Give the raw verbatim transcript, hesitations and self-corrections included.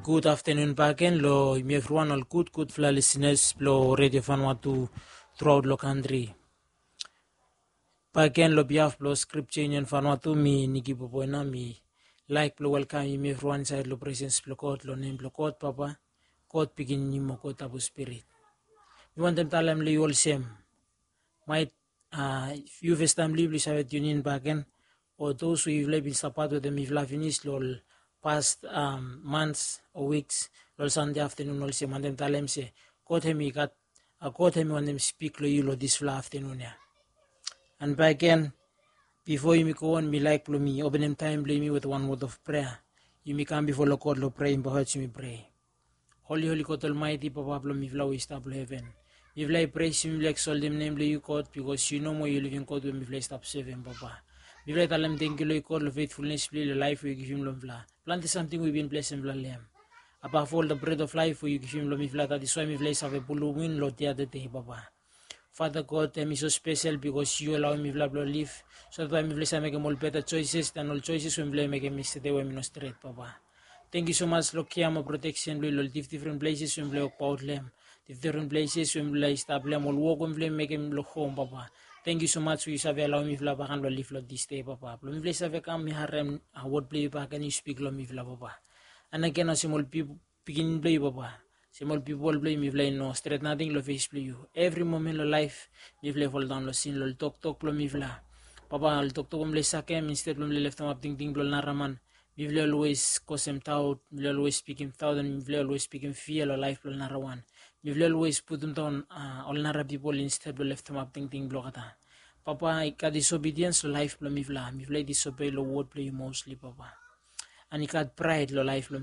Good afternoon again, lo everyone, all good, good fla listeners, lo Radio Vanuatu throughout the country. Again, lo behalf lo scripture union Vanuatu mi niki popoina mi like lo welcome mi everyone inside lo presence lo God, lo name lo God, Papa, God begin ni mo God abu spirit. We want them talam li all same. Might uh few first time live li savet union again, or those who have been support with them if la finish lol past um, months or weeks, lol Sunday afternoon, lol se mandem talem se, God hemi kat, a God hemi want them speak lo you lo this fla afternoon ya. And back again, before you me go on, me like lo me, open them time blame me with one word of prayer. You me come before the God lo pray, but hurts me pray. Holy, holy God Almighty, Papa, lo me vla we stable heaven. Me vla praise you, me vla exalt them name lo you God, because you know more you living God when me vla stop seven, Papa. We will tell him thank you, Lord God, for faithfulness, play the life we give him, Lord. Plant something we've been blessed, Lord. Above all, the bread of life we give him, Lord. That is why we bless have a blue wind, Lord, the other day, Papa. Father God, I'm so special because you allow me to live. So that I may bless and make more better choices than all choices when we make a mistake when we not straight, Papa. Thank you so much, Lord, Kiama protection, Lord, different places when we walk out them. Different places when we stop them, all walk when we make him look home, Papa. Thank you so much for you have allowed me to live and live this day, Papa. Lo mi bless have come harem a word play back and you speak lo mi Papa. And again, as small people begin play, Papa. Small people play me play no straight nothing lo face play you. Every moment of life, me play fall down lo sin lo talk talk lo mi vla. Papa, lo talk talk um bless sakem instead lo mi left them up ding ding lo naraman. Me play always cause him out. Me always speak him out and me play always speak him fear lo life lo narawan. We will always put them down, uh, all nara people instead of left them up ting ting blokata. Papa, ika disobedience lo life lo mivla, mivla disobey lo word lo you mostly, Papa. And ika pride lo life lo